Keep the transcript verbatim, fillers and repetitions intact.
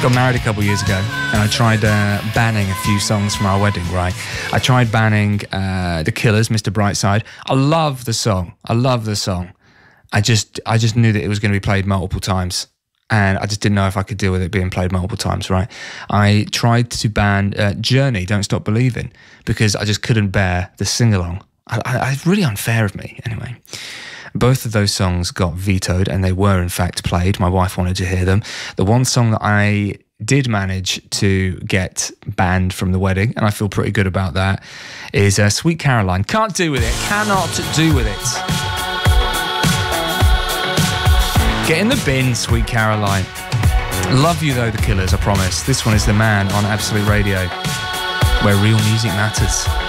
got married a couple of years ago, and I tried uh, banning a few songs from our wedding, right? I tried banning uh, The Killers, Mister Brightside. I love the song. I love the song. I just, I just knew that it was going to be played multiple times, and I just didn't know if I could deal with it being played multiple times, right? I tried to ban uh, Journey, Don't Stop Believing, because I just couldn't bear the sing-along. I, I, it's really unfair of me, anyway. Both of those songs got vetoed, and they were in fact played. My wife wanted to hear them. The one song that I did manage to get banned from the wedding, and I feel pretty good about that, is uh, Sweet Caroline. Can't do with it. Cannot do with it. Get in the bin, Sweet Caroline. Love you though, The Killers, I promise. This one is The Man on Absolute Radio, where real music matters.